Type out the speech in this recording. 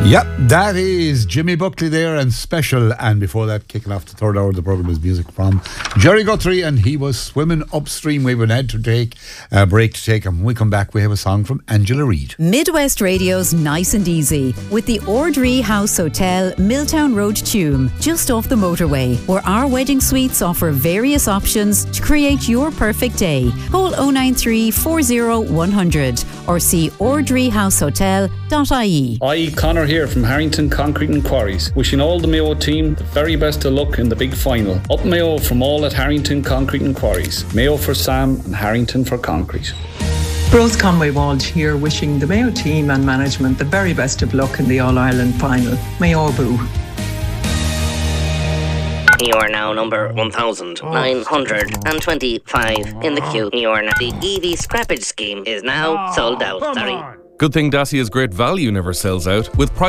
Yep, that is Jimmy Buckley there and Special. And before that, kicking off the third hour of the programme is music from Jerry Guthrie, and he was swimming upstream. We would had to take a break to take him. When we come back, we have a song from Angela Reid. Midwest Radio's Nice and Easy with the Ordree House Hotel, Milltown Road, Tuam, just off the motorway, where our wedding suites offer various options to create your perfect day. Call 093 40 100 or see ordreehousehotel.ie. Hi, Conor here from Harrington Concrete and Quarries. Wishing all the Mayo team the very best of luck in the big final. Up Mayo from all at Harrington Concrete and Quarries. Mayo for Sam and Harrington for Concrete. Rose Conway Walsh here, wishing the Mayo team and management the very best of luck in the All-Ireland final. Mayo Boo. You are now number 1,925 in the queue. You are now. The EV scrappage scheme is now sold out. Sorry. Good thing Dacia's great value never sells out. With price